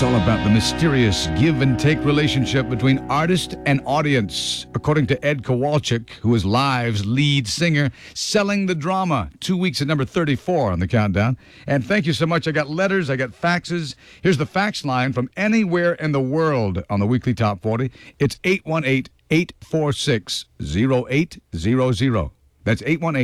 It's all about the mysterious give and take relationship between artist and audience, according to Ed Kowalczyk, who is Live's lead singer, Selling the Drama. 2 weeks at number 34 on the countdown. And thank you so much. I got letters, I got faxes. Here's the fax line from anywhere in the world on the weekly Top 40. It's 818-846-0800. That's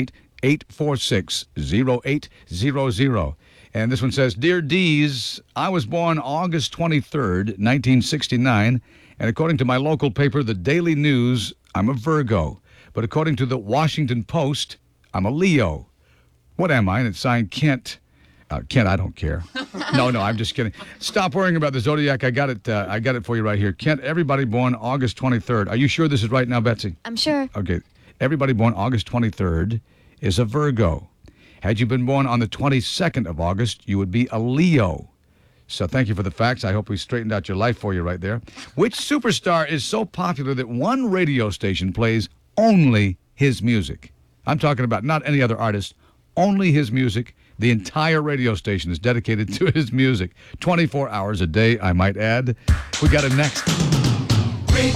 818-846-0800. And this one says, Dear Dees, I was born August 23rd, 1969, and according to my local paper, the Daily News, I'm a Virgo. But according to the Washington Post, I'm a Leo. What am I? And it's signed Kent. Kent, I don't care. No, I'm just kidding. Stop worrying about the zodiac. I got it for you right here. Kent, everybody born August 23rd. Are you sure this is right now, Betsy? I'm sure. Okay. Everybody born August 23rd is a Virgo. Had you been born on the 22nd of August, you would be a Leo. So thank you for the facts. I hope we straightened out your life for you right there. Which superstar is so popular that one radio station plays only his music? I'm talking about not any other artist, only his music. The entire radio station is dedicated to his music. 24 hours a day, I might add. We got it next. Rick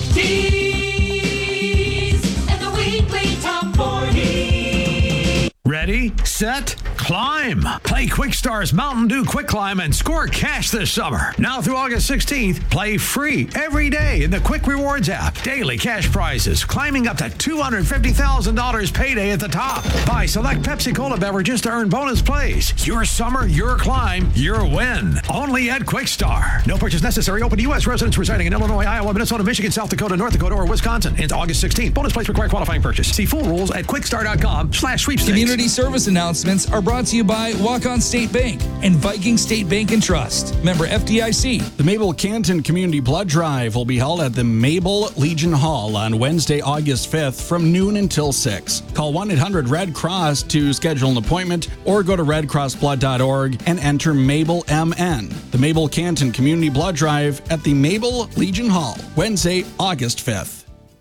Dees and the weekly Top 40. Ready, set, climb. Play Quickstar's Mountain Dew Quick Climb and score cash this summer. Now through August 16th, play free every day in the Quick Rewards app. Daily cash prizes, climbing up to $250,000 payday at the top. Buy select Pepsi Cola beverages to earn bonus plays. Your summer, your climb, your win. Only at Quickstar. No purchase necessary. Open to U.S. residents residing in Illinois, Iowa, Minnesota, Michigan, South Dakota, North Dakota, or Wisconsin. Ends August 16th. Bonus plays require qualifying purchase. See full rules at quickstar.com/sweepstakes. Community service announcements are brought to you by Walk-On State Bank and Viking State Bank and Trust. Member FDIC. The Mabel Canton Community Blood Drive will be held at the Mabel Legion Hall on Wednesday, August 5th from noon until 6. Call 1-800-RED Cross to schedule an appointment or go to redcrossblood.org and enter Mabel MN. The Mabel Canton Community Blood Drive at the Mabel Legion Hall, Wednesday, August 5th.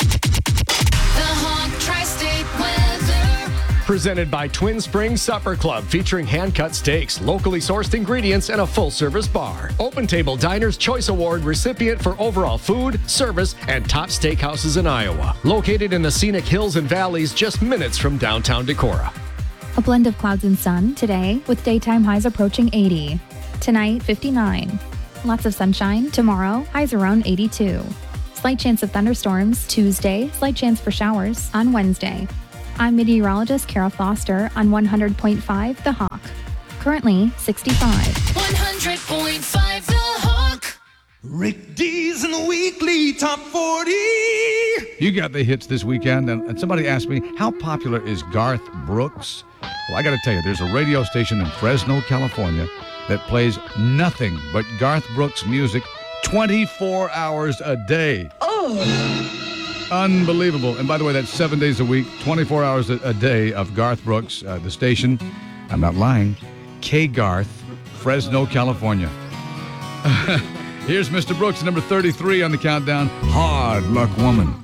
Presented by Twin Springs Supper Club, featuring hand-cut steaks, locally sourced ingredients, and a full-service bar. Open Table Diners Choice Award recipient for overall food, service, and top steakhouses in Iowa. Located in the scenic hills and valleys just minutes from downtown Decorah. A blend of clouds and sun today with daytime highs approaching 80. Tonight, 59. Lots of sunshine. Tomorrow, highs around 82. Slight chance of thunderstorms Tuesday. Slight chance for showers on Wednesday. I'm meteorologist Kara Foster on 100.5 The Hawk. Currently 65. 100.5 The Hawk. Rick Dees in the weekly Top 40. You got the hits this weekend, and somebody asked me, how popular is Garth Brooks? Well, I got to tell you, there's a radio station in Fresno, California that plays nothing but Garth Brooks music 24 hours a day. Oh! Unbelievable. And by the way, that's 7 days a week, 24 hours a day of Garth Brooks. The station, I'm not lying, K-Garth, Fresno, California. Here's Mr. Brooks, number 33 on the countdown, Hard Luck Woman.